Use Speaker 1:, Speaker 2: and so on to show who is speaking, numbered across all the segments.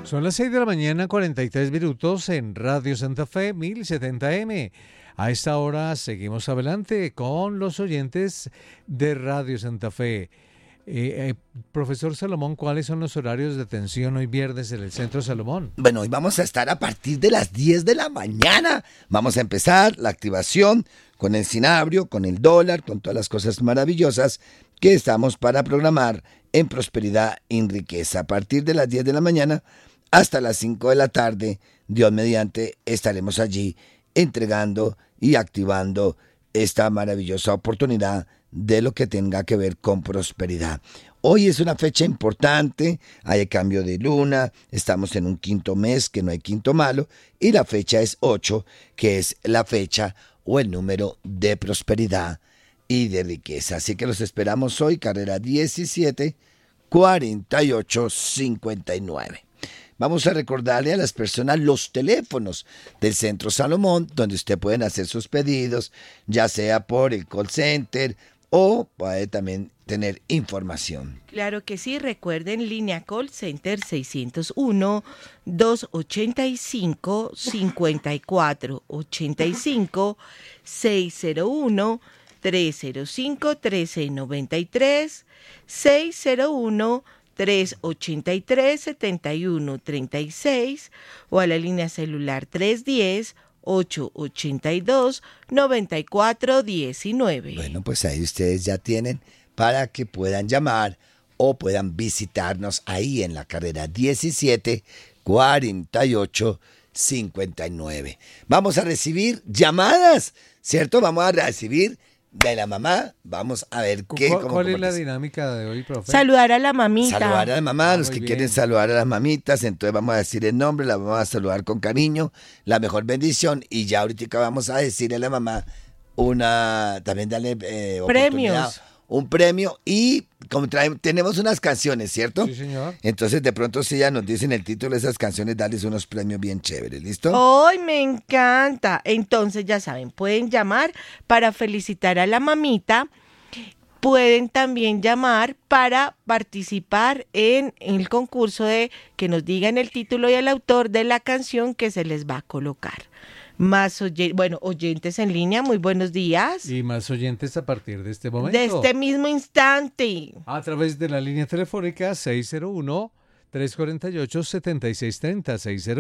Speaker 1: Son las 6 de la mañana, 43 minutos en Radio Santa Fe, 1070M. A esta hora seguimos adelante con los oyentes de Radio Santa Fe. Profesor Salomón, ¿cuáles son los horarios de atención hoy viernes en el Centro Salomón?
Speaker 2: Bueno, hoy vamos a estar a partir de las 10 de la mañana. Vamos a empezar la activación con el Cinabrio, con el dólar, con todas las cosas maravillosas que estamos para programar en Prosperidad y en Riqueza. A partir de las 10 de la mañana hasta las 5 de la tarde, Dios mediante, estaremos allí entregando y activando esta maravillosa oportunidad de lo que tenga que ver con prosperidad. Hoy es una fecha importante, hay cambio de luna, estamos en un quinto mes, que no hay quinto malo, y la fecha es 8, que es la fecha o el número de prosperidad y de riqueza. Así que los esperamos hoy, carrera 17 48 59. Vamos a recordarle a las personas los teléfonos del Centro Salomón, donde usted pueden hacer sus pedidos, ya sea por el call center o puede también tener información.
Speaker 3: Claro que sí, recuerden línea call center 601-285-5485, 601-305-1393, 601-383-7136 o a la línea celular 310-882-9419.
Speaker 2: Bueno, pues ahí ustedes ya tienen para que puedan llamar o puedan visitarnos ahí en la carrera 17 48 59. Vamos a recibir llamadas, ¿cierto? Vamos a recibir de la mamá. Vamos a ver
Speaker 1: ¿Cuál es la dinámica de hoy, profe?
Speaker 3: Saludar a la mamita.
Speaker 2: Saludar a la mamá, los que
Speaker 1: bien.
Speaker 2: quieren saludar a las mamitas, entonces vamos a decir el nombre, la vamos a saludar con cariño, la mejor bendición, y ya ahorita vamos a decirle a la mamá también darle
Speaker 3: premios.
Speaker 2: Un premio, y como tenemos unas canciones, ¿cierto?
Speaker 1: Sí, señor.
Speaker 2: Entonces de pronto si ya nos dicen el título de esas canciones, darles unos premios bien chéveres, ¿listo?
Speaker 3: ¡Ay, me encanta! Entonces, ya saben, pueden llamar para felicitar a la mamita. Pueden también llamar para participar en el concurso de que nos digan el título y el autor de la canción que se les va a colocar. Más oyentes en línea, muy buenos días.
Speaker 1: Y más oyentes a partir de este momento.
Speaker 3: De este mismo instante.
Speaker 1: A través de la línea telefónica 601-348-7630,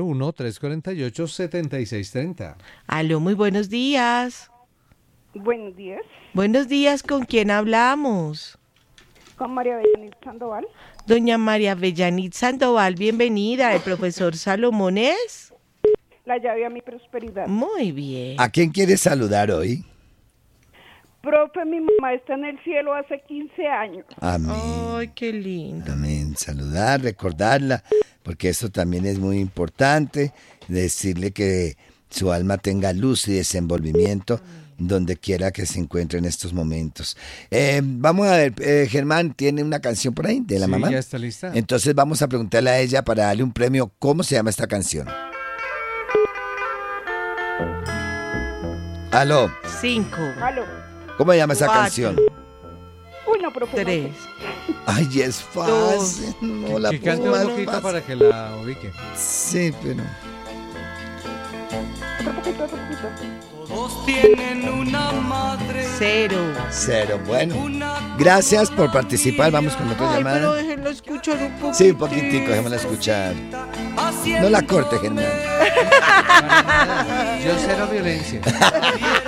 Speaker 1: 601-348-7630.
Speaker 3: Aló, muy buenos días.
Speaker 4: Buenos días,
Speaker 3: Buenos días, ¿con quién hablamos?
Speaker 4: con María Bellanit Sandoval.
Speaker 3: Doña María Bellanit Sandoval, bienvenida. ¿El profesor Salomón es?
Speaker 4: La llave a mi prosperidad.
Speaker 3: Muy bien.
Speaker 2: ¿A quién quieres saludar hoy?
Speaker 4: Profe, mi mamá está en el cielo hace 15 años.
Speaker 2: Amén.
Speaker 3: Ay, qué lindo.
Speaker 2: Amén. Saludar, recordarla, porque eso también es muy importante, decirle que su alma tenga luz y desenvolvimiento donde quiera que se encuentre en estos momentos. Vamos a ver, Germán tiene una canción por ahí de la mamá.
Speaker 1: Sí, ya está lista.
Speaker 2: Entonces vamos a preguntarle a ella para darle un premio. ¿Cómo se llama esta canción? Aló,
Speaker 3: 5,
Speaker 4: Aló.
Speaker 2: ¿cómo se llama esa
Speaker 3: 4,
Speaker 2: canción?
Speaker 4: Uy, no, profe.
Speaker 3: 3.
Speaker 2: Ay, es fácil. No la
Speaker 1: Que
Speaker 2: pongo
Speaker 1: cante
Speaker 2: más
Speaker 1: un poquito
Speaker 2: fácil.
Speaker 1: para que la ubique.
Speaker 2: Sí, pero...
Speaker 4: Otro poquito, otro poquito.
Speaker 5: Todos tienen una madre.
Speaker 3: 0.
Speaker 2: 0. Bueno, gracias por participar. Vamos con otra
Speaker 3: Ay, pero
Speaker 2: llamada.
Speaker 3: déjenlo escuchar un poquito.
Speaker 2: Sí, un poquitico, déjamela escuchar. No la corte, Germán.
Speaker 1: Yo cero violencia.